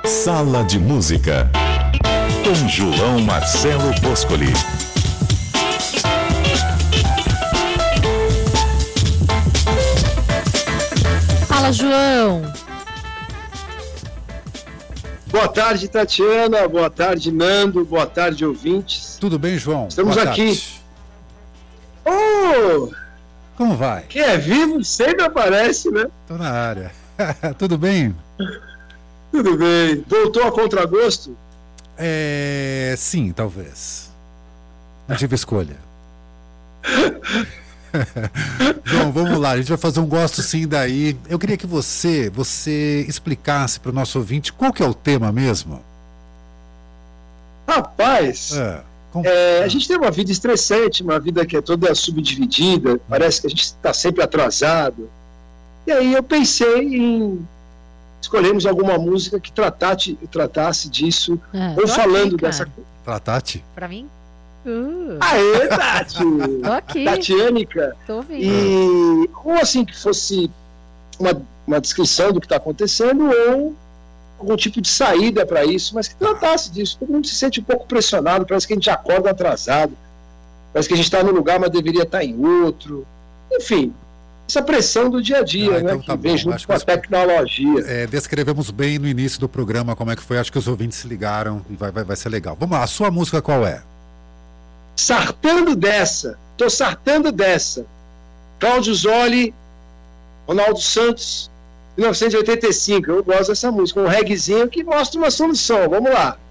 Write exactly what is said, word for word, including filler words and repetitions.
Sala de Música, com João Marcelo Boscoli. Fala, João. Boa tarde, Tatiana. Boa tarde, Nando. Boa tarde, ouvintes. Tudo bem, João? Estamos Boa aqui. Tarde. Oh! Como vai? Quem é vivo sempre aparece, né? Tô na área. Tudo bem? Tudo bem. Voltou a contragosto? É... Sim, talvez. Não tive escolha. João, vamos lá. A gente vai fazer um gosto sim daí. Eu queria que você, você explicasse para o nosso ouvinte qual que é o tema mesmo. Rapaz, É, com... é, a gente tem uma vida estressante, uma vida que é toda subdividida, parece que a gente está sempre atrasado. E aí eu pensei em escolhermos alguma música que tratasse, tratasse disso, Ah, ou tô falando aqui, dessa... cara. Pra Tati? Pra mim? Uh, Aê, Tati! tô aqui, Tatianica! tô ouvindo. E ou assim que fosse uma, uma descrição do que está acontecendo, ou algum tipo de saída para isso, mas que tratasse disso. Todo mundo se sente um pouco pressionado, parece que a gente acorda atrasado, parece que a gente está num lugar, mas deveria estar em outro. Enfim, essa pressão do dia a dia, Ah, né, então que tá vem bom. junto Acho com a que- tecnologia. É, descrevemos bem no início do programa como é que foi. Acho que os ouvintes se ligaram e vai, vai, vai ser legal. Vamos lá, a sua música qual é? Sartando dessa, tô sartando dessa. Cláudio Zoli, Ronaldo Santos, mil novecentos e oitenta e cinco. Eu gosto dessa música, um reguezinho que mostra uma solução. Vamos lá.